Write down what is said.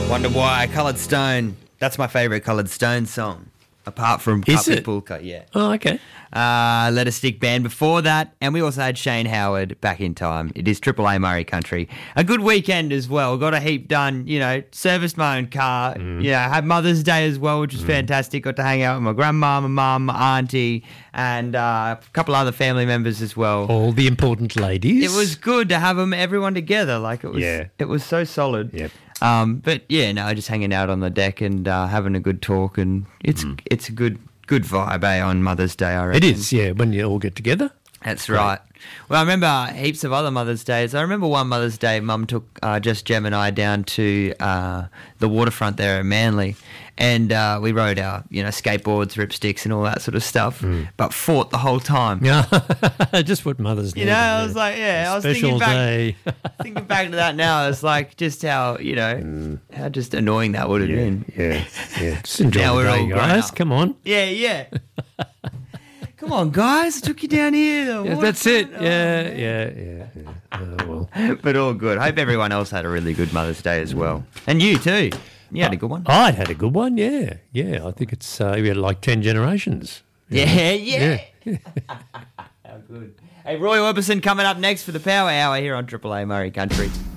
Wonder Why, Coloured Stone. That's my favourite Coloured Stone song, apart from Is Cut with it? Bulka, yeah. Oh, okay. Let a Stick Band before that, and we also had Shane Howard, Back in Time. It is Triple A Murray Country. A good weekend as well. Got a heap done, serviced my own car. Had Mother's Day as well, which was fantastic. Got to hang out with my grandma, my mum, my auntie, and a couple other family members as well. All the important ladies. It was good to have everyone together. It was so solid. Yep. Just hanging out on the deck and having a good talk, and it's a good vibe on Mother's Day, I reckon. It is, yeah, when you all get together. That's right. Well, I remember heaps of other Mother's Days. I remember one Mother's Day, Mum took Jess, Jem and I down to the waterfront there in Manly, and we rode our, skateboards, ripsticks and all that sort of stuff, but fought the whole time. Yeah, just what mothers need. I was like, I was Special day. thinking back to that now. It's like just how, how just annoying that would have been. Yeah. Just enjoy Now the we're day, all grown guys. up. Come on. Yeah. Come on, guys. I took you down here. Yeah, that's it. Yeah. Oh, well. But all good. Hope everyone else had a really good Mother's Day as well. And you too. You had a good one. I'd had a good one, yeah. I think it's we had like 10 generations. Yeah. How good. Hey, Roy Orbison coming up next for the Power Hour here on Triple A Murray Country.